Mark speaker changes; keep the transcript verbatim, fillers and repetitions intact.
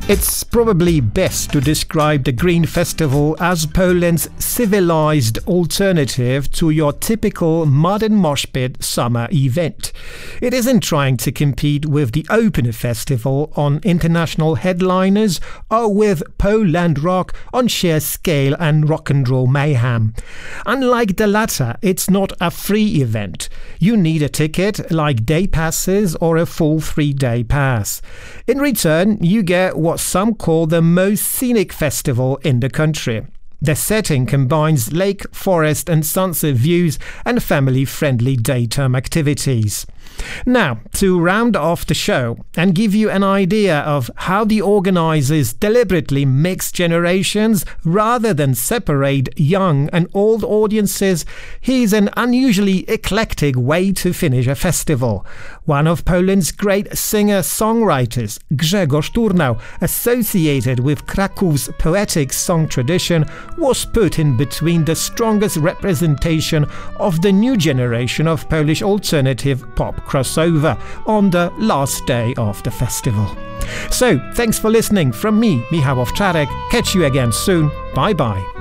Speaker 1: It's probably best to describe the Green Festival as Poland's civilized alternative to your typical modern mosh pit summer event. It isn't trying to compete with the Open Festival on international headliners or with Poland rock on sheer scale and rock and roll mayhem. Unlike the latter, it's not a free event. You need a ticket like day passes or a full three-day pass. In return, you get what some call the most scenic festival in the country. The setting combines lake, forest and sunset views and family-friendly daytime activities. Now, to round off the show and give you an idea of how the organizers deliberately mix generations rather than separate young and old audiences, here's an unusually eclectic way to finish a festival. One of Poland's great singer-songwriters, Grzegorz Turnau, associated with Krakow's poetic song tradition, was put in between the strongest representation of the new generation of Polish alternative pop crossover on the last day of the festival. So, thanks for listening from me, Michał Owczarek. Catch you again soon. Bye bye.